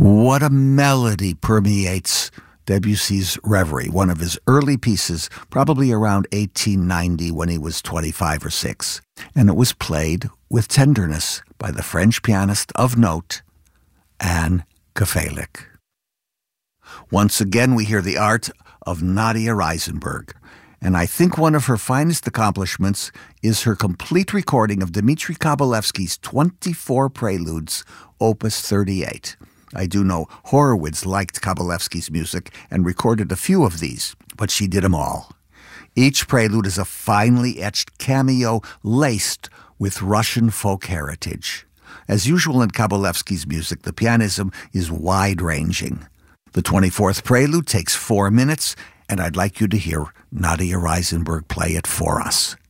What a melody permeates Debussy's Reverie, one of his early pieces, probably around 1890 when he was 25 or 6. And it was played with tenderness by the French pianist of note, Anne Kafelic. Once again, we hear the art of Nadia Reisenberg, and I think one of her finest accomplishments is her complete recording of Dmitri Kabalevsky's 24 Preludes, Opus 38. I do know Horowitz liked Kabalevsky's music and recorded a few of these, but she did them all. Each prelude is a finely etched cameo laced with Russian folk heritage. As usual in Kabalevsky's music, the pianism is wide-ranging. The 24th Prelude takes 4 minutes, and I'd like you to hear Nadia Reisenberg play it for us.